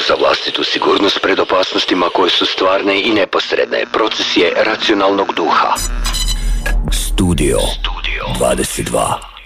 Za vlastitu sigurnost pred opasnostima koje su stvarne i neposredne, proces je racionalnog duha. Studio 22.